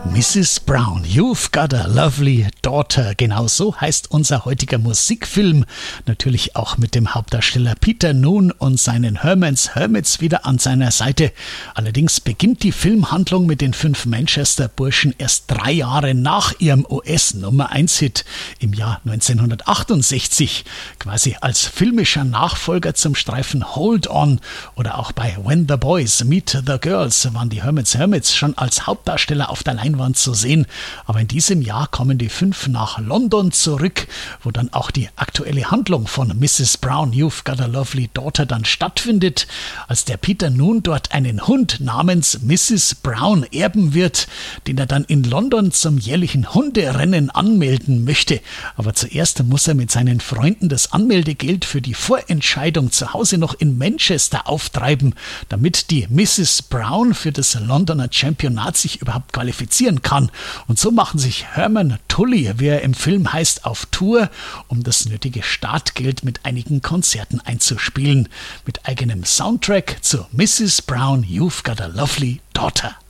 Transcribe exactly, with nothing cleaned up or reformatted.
Missus Brown, You've Got a Lovely Daughter. Genau so heißt unser heutiger Musikfilm. Natürlich auch mit dem Hauptdarsteller Peter Noone und seinen Hermans Hermits wieder an seiner Seite. Allerdings beginnt die Filmhandlung mit den fünf Manchester-Burschen erst drei Jahre nach ihrem U S-Nummer eins Hit im Jahr neunzehnhundertachtundsechzig. Quasi als filmischer Nachfolger zum Streifen Hold On oder auch bei When the Boys Meet the Girls waren die Hermans Hermits schon als Hauptdarsteller auf der Leinwand zu sehen, aber in diesem Jahr kommen die fünf nach London zurück, wo dann auch die aktuelle Handlung von Missus Brown, You've Got a Lovely Daughter dann stattfindet, als der Peter Noone dort einen Hund namens Missus Brown erben wird, den er dann in London zum jährlichen Hunderennen anmelden möchte. Aber zuerst muss er mit seinen Freunden das Anmeldegeld für die Vorentscheidung zu Hause noch in Manchester auftreiben, damit die Missus Brown für das Londoner Championat sich überhaupt qualifizieren kann. Und so machen sich Herman Tully, wie er im Film heißt, auf Tour, um das nötige Startgeld mit einigen Konzerten einzuspielen. Mit eigenem Soundtrack zu Missus Brown, You've Got a Lovely Daughter.